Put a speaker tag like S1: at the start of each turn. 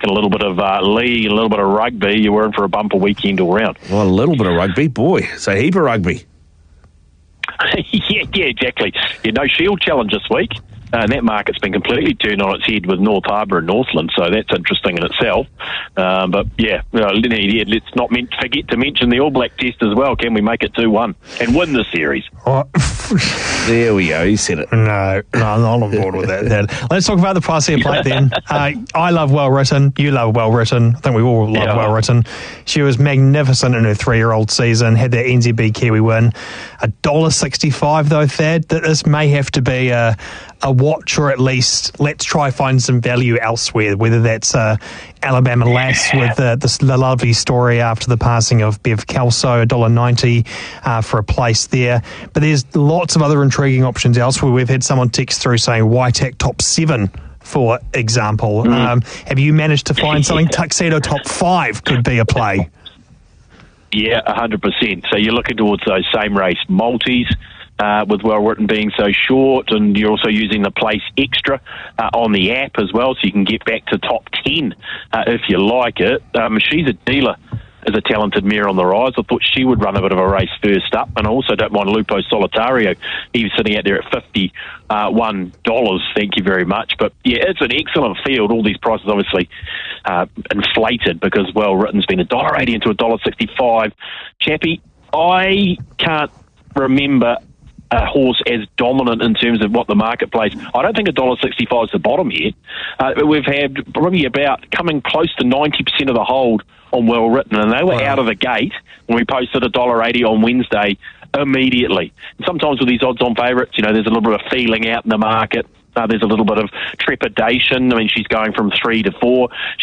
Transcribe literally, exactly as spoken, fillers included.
S1: and a little bit of uh, league and a little bit of rugby, you were in for a bumper weekend all round.
S2: Well, a little bit of rugby, boy. So a heap of rugby.
S1: yeah, yeah, exactly. Yeah, no Shield Challenge this week. Uh, and that market's been completely turned on its head with North Harbour and Northland, so that's interesting in itself. Um, but yeah, uh, yeah, let's not meant, forget to mention the All Black Test as well. Can we make it two one and win the series?
S3: Oh.
S2: There we go, you said it.
S3: No, no, I'm not on board with that. Then. Let's talk about the Parcia Plate then. Uh, I love Well Written, you love Well Written. I think we all love yeah. Well Written. She was magnificent in her three-year-old season, had that N Z B Kiwi win. one dollar sixty-five though, Thad, that this may have to be a, a watch, or at least let's try find some value elsewhere, whether that's uh, Alabama Lass with uh, this, the lovely story after the passing of Bev Kelso, one dollar ninety uh, for a place there. But there's lots of other intriguing options elsewhere. We've had someone text through saying Waitak top seven, for example. Mm. Um, have you managed to find something? Tuxedo top five could be a play.
S1: Yeah, one hundred percent. So you're looking towards those same race multis, uh, with Well Written being so short, and you're also using the place extra uh, on the app as well, so you can get back to top ten uh, if you like it. Um, she's a dealer as a talented mare on the rise. I thought she would run a bit of a race first up, and I also don't mind Lupo Solitario. He was sitting out there at fifty-one dollars, thank you very much. But yeah, it's an excellent field. All these prices obviously uh, inflated because Well Written's been one dollar eighty into one dollar sixty-five. Chappie, I can't remember a horse as dominant in terms of what the marketplace. I don't think one dollar sixty-five is the bottom yet. Uh, we've had probably about coming close to ninety percent of the hold on Well Written, and they were wow. out of the gate when we posted one dollar eighty on Wednesday immediately. And sometimes with these odds-on favourites, you know, there's a little bit of feeling out in the market. Uh, there's a little bit of trepidation. I mean, she's going from three to four.